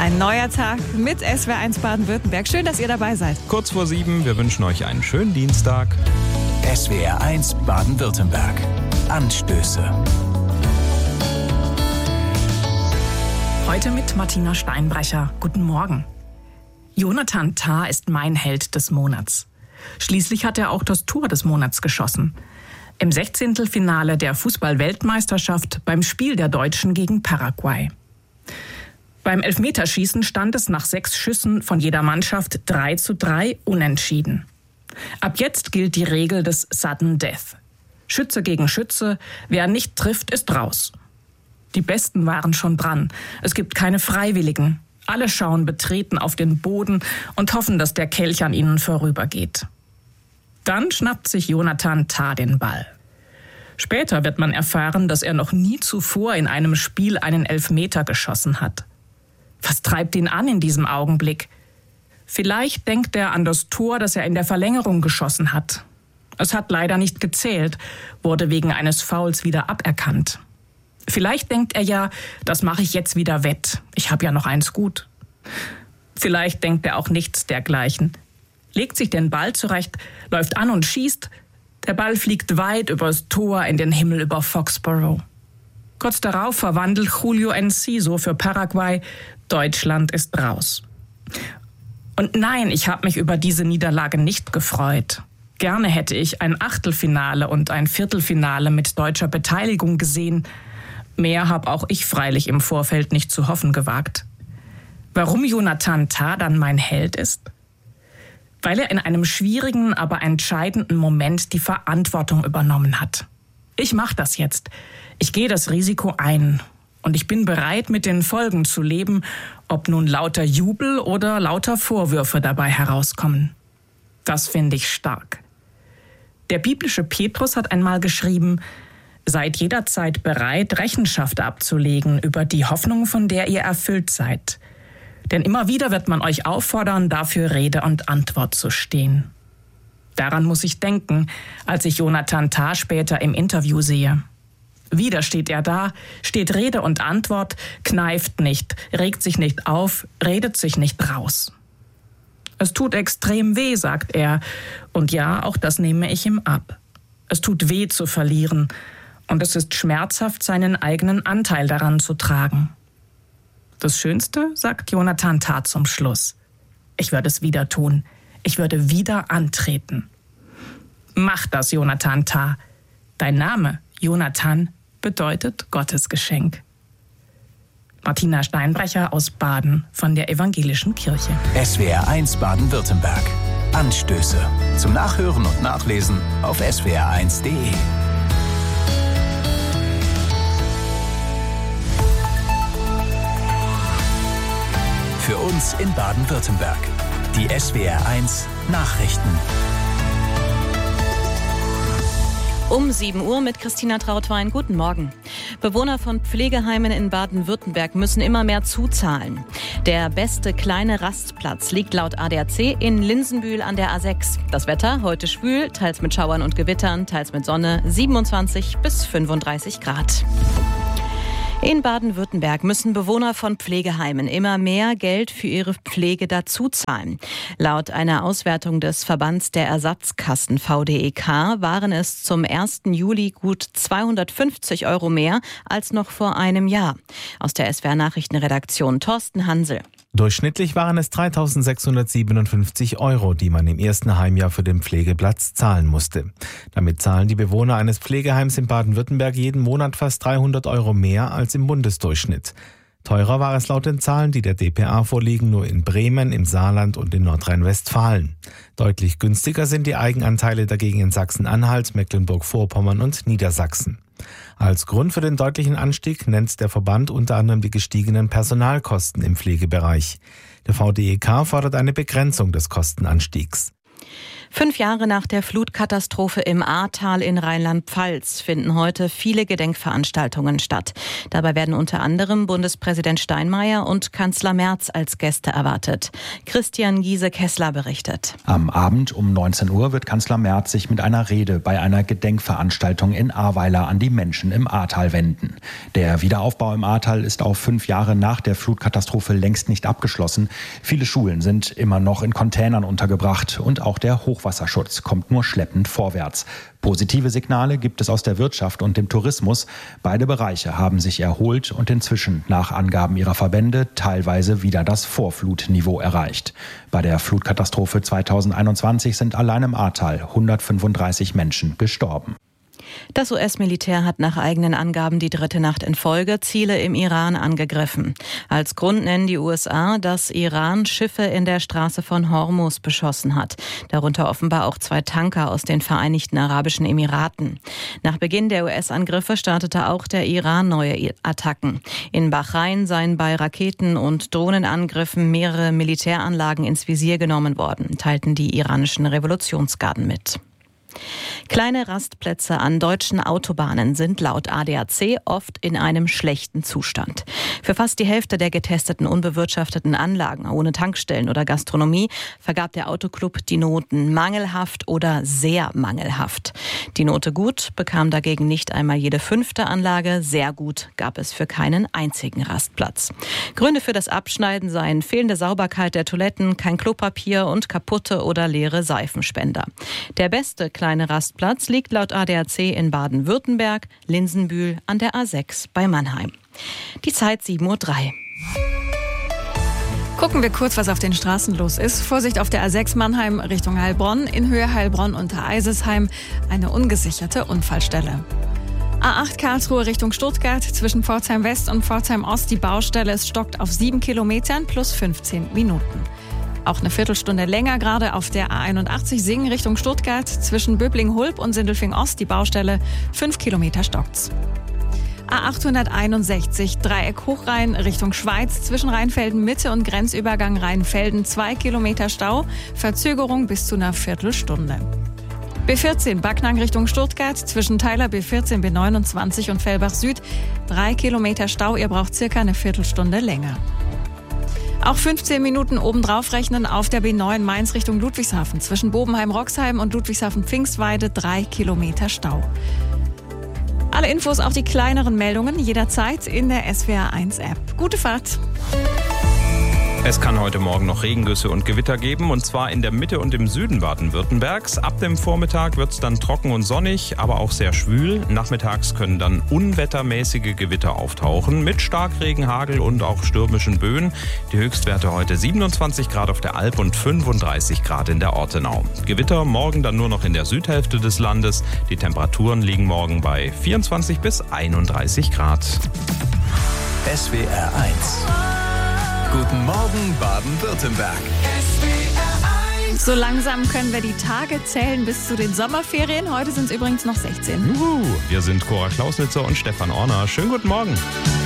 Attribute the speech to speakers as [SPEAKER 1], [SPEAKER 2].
[SPEAKER 1] Ein neuer Tag mit SWR1 Baden-Württemberg. Schön, dass ihr dabei seid.
[SPEAKER 2] Kurz vor 7, wir wünschen euch einen schönen Dienstag.
[SPEAKER 3] SWR1 Baden-Württemberg. Anstöße.
[SPEAKER 4] Heute mit Martina Steinbrecher. Guten Morgen. Jonathan Tah ist mein Held des Monats. Schließlich hat er auch das Tor des Monats geschossen. Im 16. Finale der Fußball-Weltmeisterschaft beim Spiel der Deutschen gegen Paraguay. Beim Elfmeterschießen stand es nach 6 Schüssen von jeder Mannschaft 3:3 unentschieden. Ab jetzt gilt die Regel des Sudden Death. Schütze gegen Schütze, wer nicht trifft, ist raus. Die Besten waren schon dran. Es gibt keine Freiwilligen. Alle schauen betreten auf den Boden und hoffen, dass der Kelch an ihnen vorübergeht. Dann schnappt sich Jonathan Tah den Ball. Später wird man erfahren, dass er noch nie zuvor in einem Spiel einen Elfmeter geschossen hat. Was treibt ihn an in diesem Augenblick? Vielleicht denkt er an das Tor, das er in der Verlängerung geschossen hat. Es hat leider nicht gezählt, wurde wegen eines Fouls wieder aberkannt. Vielleicht denkt er ja, das mache ich jetzt wieder wett. Ich habe ja noch eins gut. Vielleicht denkt er auch nichts dergleichen. Legt sich den Ball zurecht, läuft an und schießt. Der Ball fliegt weit übers Tor in den Himmel über Foxborough. Kurz darauf verwandelt Julio Enciso für Paraguay. Deutschland ist raus. Und nein, ich habe mich über diese Niederlage nicht gefreut. Gerne hätte ich ein Achtelfinale und ein Viertelfinale mit deutscher Beteiligung gesehen. Mehr habe auch ich freilich im Vorfeld nicht zu hoffen gewagt. Warum Jonathan Tah dann mein Held ist? Weil er in einem schwierigen, aber entscheidenden Moment die Verantwortung übernommen hat. Ich mache das jetzt. Ich gehe das Risiko ein. Und ich bin bereit, mit den Folgen zu leben, ob nun lauter Jubel oder lauter Vorwürfe dabei herauskommen. Das finde ich stark. Der biblische Petrus hat einmal geschrieben: Seid jederzeit bereit, Rechenschaft abzulegen über die Hoffnung, von der ihr erfüllt seid. Denn immer wieder wird man euch auffordern, dafür Rede und Antwort zu stehen. Daran muss ich denken, als ich Jonathan Tah später im Interview sehe. Wieder steht er da, steht Rede und Antwort, kneift nicht, regt sich nicht auf, redet sich nicht raus. Es tut extrem weh, sagt er. Und ja, auch das nehme ich ihm ab. Es tut weh zu verlieren. Und es ist schmerzhaft, seinen eigenen Anteil daran zu tragen. Das Schönste, sagt Jonathan Tah zum Schluss: Ich würde es wieder tun. Ich würde wieder antreten. Mach das, Jonathan Tah. Dein Name, Jonathan, bedeutet Gottes Geschenk. Martina Steinbrecher aus Baden von der Evangelischen Kirche.
[SPEAKER 3] SWR1 Baden-Württemberg. Anstöße. Zum Nachhören und Nachlesen auf swr1.de. Für uns in Baden-Württemberg. Die SWR1 Nachrichten.
[SPEAKER 5] Um 7 Uhr mit Christina Trautwein. Guten Morgen. Bewohner von Pflegeheimen in Baden-Württemberg müssen immer mehr zuzahlen. Der beste kleine Rastplatz liegt laut ADAC in Linsenbühl an der A6. Das Wetter heute schwül, teils mit Schauern und Gewittern, teils mit Sonne, 27 bis 35 Grad. In Baden-Württemberg müssen Bewohner von Pflegeheimen immer mehr Geld für ihre Pflege dazuzahlen. Laut einer Auswertung des Verbands der Ersatzkassen VDEK waren es zum 1. Juli gut 250 € mehr als noch vor einem Jahr. Aus der SWR-Nachrichtenredaktion Thorsten Hansel.
[SPEAKER 6] Durchschnittlich waren es 3.657 €, die man im ersten Heimjahr für den Pflegeplatz zahlen musste. Damit zahlen die Bewohner eines Pflegeheims in Baden-Württemberg jeden Monat fast 300 € mehr als im Bundesdurchschnitt. Teurer war es laut den Zahlen, die der dpa vorliegen, nur in Bremen, im Saarland und in Nordrhein-Westfalen. Deutlich günstiger sind die Eigenanteile dagegen in Sachsen-Anhalt, Mecklenburg-Vorpommern und Niedersachsen. Als Grund für den deutlichen Anstieg nennt der Verband unter anderem die gestiegenen Personalkosten im Pflegebereich. Der VDEK fordert eine Begrenzung des Kostenanstiegs.
[SPEAKER 5] 5 Jahre nach der Flutkatastrophe im Ahrtal in Rheinland-Pfalz finden heute viele Gedenkveranstaltungen statt. Dabei werden unter anderem Bundespräsident Steinmeier und Kanzler Merz als Gäste erwartet. Christian Giese-Kessler berichtet.
[SPEAKER 7] Am Abend um 19 Uhr wird Kanzler Merz sich mit einer Rede bei einer Gedenkveranstaltung in Ahrweiler an die Menschen im Ahrtal wenden. Der Wiederaufbau im Ahrtal ist auch 5 Jahre nach der Flutkatastrophe längst nicht abgeschlossen. Viele Schulen sind immer noch in Containern untergebracht und auch der Hochwasserschutz kommt nur schleppend vorwärts. Positive Signale gibt es aus der Wirtschaft und dem Tourismus. Beide Bereiche haben sich erholt und inzwischen nach Angaben ihrer Verbände teilweise wieder das Vorflutniveau erreicht. Bei der Flutkatastrophe 2021 sind allein im Ahrtal 135 Menschen gestorben.
[SPEAKER 5] Das US-Militär hat nach eigenen Angaben die 3. Nacht in Folge Ziele im Iran angegriffen. Als Grund nennen die USA, dass Iran Schiffe in der Straße von Hormuz beschossen hat. Darunter offenbar auch 2 Tanker aus den Vereinigten Arabischen Emiraten. Nach Beginn der US-Angriffe startete auch der Iran neue Attacken. In Bahrain seien bei Raketen- und Drohnenangriffen mehrere Militäranlagen ins Visier genommen worden, teilten die iranischen Revolutionsgarden mit. Kleine Rastplätze an deutschen Autobahnen sind laut ADAC oft in einem schlechten Zustand. Für fast die Hälfte der getesteten unbewirtschafteten Anlagen ohne Tankstellen oder Gastronomie vergab der Autoclub die Noten mangelhaft oder sehr mangelhaft. Die Note gut bekam dagegen nicht einmal jede 5. Anlage, sehr gut gab es für keinen einzigen Rastplatz. Gründe für das Abschneiden seien fehlende Sauberkeit der Toiletten, kein Klopapier und kaputte oder leere Seifenspender. Der beste kleine Rastplatz liegt laut ADAC in Baden-Württemberg, Linsenbühl an der A6 bei Mannheim. Die Zeit 7:03 Uhr.
[SPEAKER 1] Gucken wir kurz, was auf den Straßen los ist. Vorsicht auf der A6 Mannheim Richtung Heilbronn, in Höhe Heilbronn unter Eisesheim, eine ungesicherte Unfallstelle. A8 Karlsruhe Richtung Stuttgart, zwischen Pforzheim West und Pforzheim Ost die Baustelle. Es stockt auf 7 Kilometern plus 15 Minuten. Auch eine Viertelstunde länger gerade auf der A81 Singen Richtung Stuttgart, zwischen Böbling-Hulb und Sindelfing-Ost die Baustelle, 5 Kilometer stockt's. A861 Dreieck Hochrhein Richtung Schweiz, zwischen Rheinfelden-Mitte und Grenzübergang Rheinfelden 2 Kilometer Stau, Verzögerung bis zu einer Viertelstunde. B14 Backnang Richtung Stuttgart, zwischen Teiler B14, B29 und Fellbach Süd 3 Kilometer Stau, ihr braucht circa eine Viertelstunde länger. Auch 15 Minuten obendrauf rechnen auf der B9 Mainz Richtung Ludwigshafen. Zwischen Bobenheim-Roxheim und Ludwigshafen-Pfingstweide 3 Kilometer Stau. Alle Infos, auch die kleineren Meldungen, jederzeit in der SWR1-App. Gute Fahrt!
[SPEAKER 2] Es kann heute Morgen noch Regengüsse und Gewitter geben, und zwar in der Mitte und im Süden Baden-Württembergs. Ab dem Vormittag wird es dann trocken und sonnig, aber auch sehr schwül. Nachmittags können dann unwettermäßige Gewitter auftauchen mit Starkregen, Hagel und auch stürmischen Böen. Die Höchstwerte heute 27 Grad auf der Alp und 35 Grad in der Ortenau. Gewitter morgen dann nur noch in der Südhälfte des Landes. Die Temperaturen liegen morgen bei 24 bis 31 Grad.
[SPEAKER 3] SWR1. Guten Morgen, Baden-Württemberg.
[SPEAKER 1] So langsam können wir die Tage zählen bis zu den Sommerferien. Heute sind es übrigens noch 16.
[SPEAKER 2] Juhu, wir sind Cora Klausnitzer und Stefan Orner. Schönen guten Morgen.